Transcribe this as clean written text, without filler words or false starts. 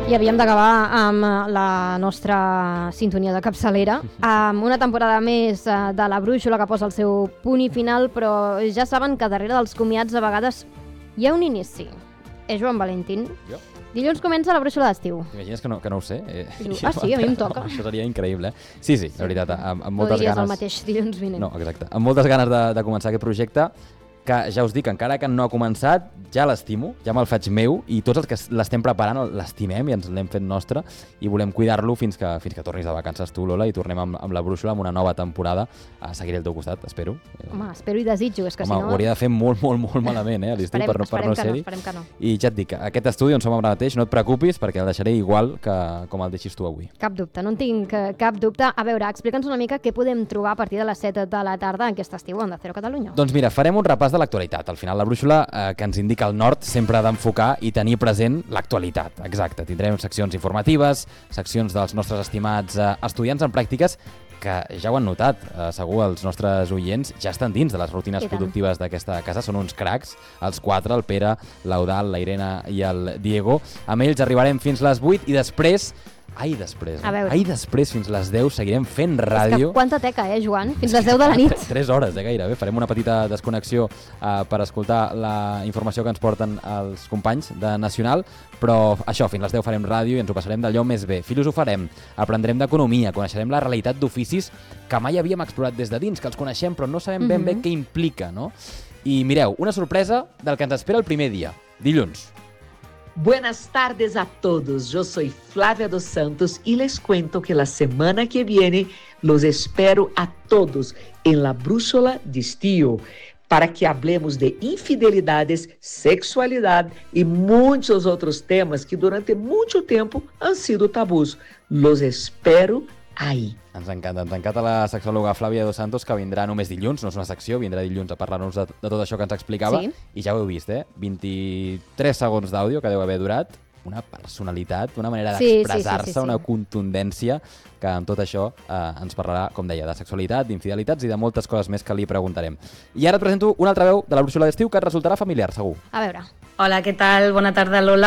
I havíem d'acabar amb la nostra sintonia de capçalera, amb una temporada més de La Brúixola que posa el seu punt i final, però ja saben que darrere dels comiats a vegades hi ha un inici. Joan Valentín. Jo. Dilluns comença La Brúixola d'estiu. T'imagines que no ho sé? Sí, a mi em toca. Això seria increïble, eh? Sí, la veritat, amb moltes no diries ganes... el mateix dilluns vinent. No, exacte. Amb moltes ganes de començar aquest projecte, que ja us dic, encara que no ha començat, ja l'estimo, ja me'l faig meu, i tots els que l'estem preparant l'estimem i ens l'hem fet nostre, i volem cuidar-lo fins que tornis de vacances tu, Lola, i tornem amb La Brúixola, amb una nova temporada. Seguiré al teu costat, espero. Home, espero i desitjo, és que si no... Home, ho hauria de fer molt malament, a l'estiu, per no ser-hi. Esperem que no. I ja et dic, aquest estudi on som ara mateix, no et preocupis, perquè el deixaré igual que com el deixis tu avui. Cap dubte, no en tinc cap dubte. A veure, explica'ns una mica què podem trobar a partir de les 7 de la tarda en aquest estiu a Onda Cero Catalunya. Doncs mira, farem un repàs de l'actualitat. Al final, La Brúixola, que ens indica el nord, sempre ha d'enfocar i tenir present l'actualitat. Exacte, tindrem seccions informatives, seccions dels nostres estimats estudiants en pràctiques, que ja ho han notat, segur els nostres oients ja estan dins de les rutines productives d'aquesta casa, són uns cracs, els 4, el Pere, l'Eudald, la Irene i el Diego. Amb ells arribarem fins les 8 i després... després, fins les 10, seguirem fent ràdio. És que quanta teca, Joan? Fins les 10 de la nit. 3 hores, gairebé. Farem una petita desconnexió per escoltar la informació que ens porten els companys de Nacional, però això, fins les 10 farem ràdio i ens ho passarem d'allò més bé. Filosofarem, aprendrem d'economia, coneixerem la realitat d'oficis que mai havíem explorat des de dins, que els coneixem però no sabem ben bé què implica, no? I mireu, una sorpresa del que ens espera el primer dia, dilluns. Buenas tardes a todos, yo soy Flávia dos Santos y les cuento que la semana que viene los espero a todos en La Brúixola d'Estiu para que hablemos de infidelidades, sexualidad y muchos otros temas que durante mucho tiempo han sido tabús. Los espero ahí. Ens encanta la sexòloga Flàvia dos Santos, que vindrà només dilluns, no és una secció, vindrà dilluns a parlar-nos de tot això que ens explicava, i ja ho heu vist, 23 segons d'àudio que deu haver durat, una personalitat, una manera d'expressar-se, una contundència, que amb tot això ens parlarà, com deia, de sexualitat, d'infidelitats i de moltes coses més que li preguntarem. I ara et presento una altra veu de La Brúixola d'Estiu que et resultarà familiar, segur. A veure. Hola, què tal? Bona tarda, Lola.